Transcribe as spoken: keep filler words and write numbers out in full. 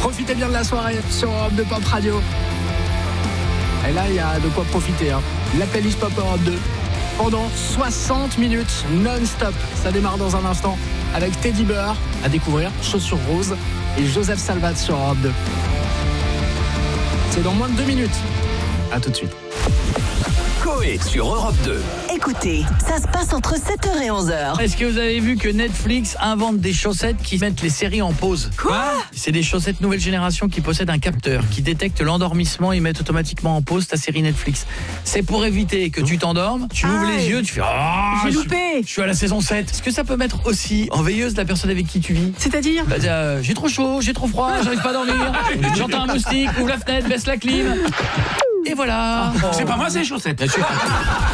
Profitez bien de la soirée sur Europe deux Pop Radio. Et là, il y a de quoi profiter. Hein. La playlist Pop Europe deux. Pendant soixante minutes non-stop. Ça démarre dans un instant avec Teddy Bear à découvrir, Chaussures Roses, et Joseph Salvat sur Europe deux. C'est dans moins de deux minutes. À tout de suite. Coé sur Europe deux. Écoutez, ça se passe entre sept heures et onze heures. Est-ce que vous avez vu que Netflix invente des chaussettes qui mettent les séries en pause? Quoi? C'est des chaussettes nouvelle génération qui possèdent un capteur qui détecte l'endormissement et mettent automatiquement en pause ta série Netflix. C'est pour éviter que tu t'endormes, tu ouvres Ah, les yeux, tu fais ah, j'ai je- loupé. Je suis à la saison sept. Est-ce que ça peut mettre aussi en veilleuse la personne avec qui tu vis? C'est-à-dire? Bah, euh, j'ai trop chaud, j'ai trop froid, j'arrive pas à dormir. J'entends un moustique, ouvre la fenêtre, baisse la clim. Et voilà. C'est pas moi, c'est les chaussettes.